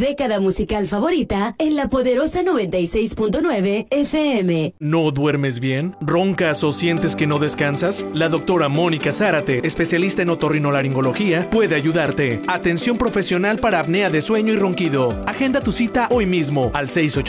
década musical favorita en la poderosa 96.9 FM. ¿No duermes bien? ¿Roncas o sientes que no descansas? La doctora Mónica Zárate, especialista en otorrinolaringología, puede ayudarte. Atención profesional para apnea de sueño y ronquido. Agenda tu cita hoy mismo al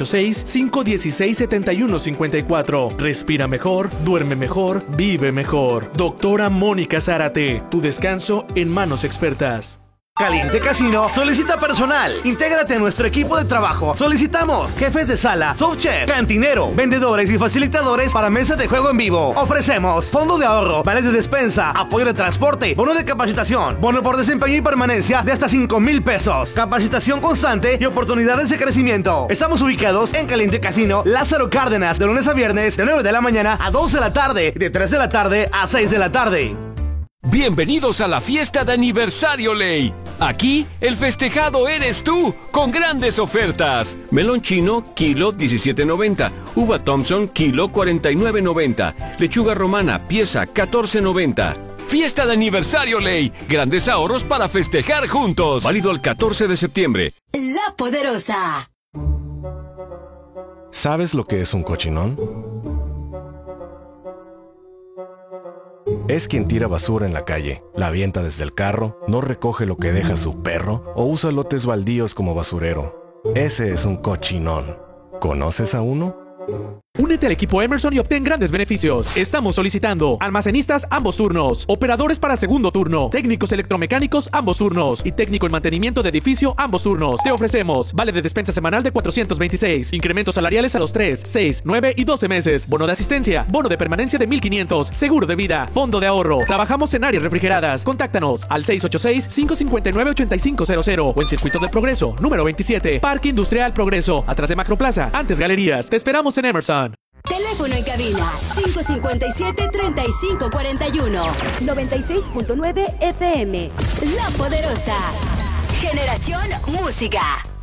686-516-7154. Respira mejor, duerme mejor, vive mejor. Doctora Mónica Zárate, tu descanso en manos expertas. Caliente Casino solicita personal. Intégrate a nuestro equipo de trabajo. Solicitamos jefes de sala, subchef, cantinero, vendedores y facilitadores para mesas de juego en vivo. Ofrecemos fondo de ahorro, vales de despensa, apoyo de transporte, bono de capacitación, bono por desempeño y permanencia de hasta 5,000 pesos. Capacitación constante y oportunidades de crecimiento. Estamos ubicados en Caliente Casino, Lázaro Cárdenas, de lunes a viernes, de 9 de la mañana a 2 de la tarde, de 3 de la tarde a 6 de la tarde. Bienvenidos a la fiesta de aniversario Ley. Aquí, el festejado eres tú, con grandes ofertas. Melón chino, kilo 17.90. Uva Thompson, kilo 49.90. Lechuga romana, pieza 14.90. Fiesta de aniversario Ley. Grandes ahorros para festejar juntos. Válido el 14 de septiembre. La Poderosa. ¿Sabes lo que es un cochinón? Es quien tira basura en la calle, la avienta desde el carro, no recoge lo que deja su perro o usa lotes baldíos como basurero. Ese es un cochinón. ¿Conoces a uno? Únete al equipo Emerson y obtén grandes beneficios. Estamos solicitando almacenistas ambos turnos, operadores para segundo turno, técnicos electromecánicos ambos turnos y técnico en mantenimiento de edificio ambos turnos. Te ofrecemos vale de despensa semanal de 426, incrementos salariales a los 3, 6, 9 y 12 meses, bono de asistencia, bono de permanencia de 1,500, seguro de vida, fondo de ahorro. Trabajamos en áreas refrigeradas. Contáctanos al 686-559-8500 o en Circuito del Progreso, número 27, Parque Industrial Progreso, atrás de Macroplaza, antes Galerías. Te esperamos en Emerson. Teléfono en cabina 557-3541 96.9 FM. La Poderosa. Generación Música.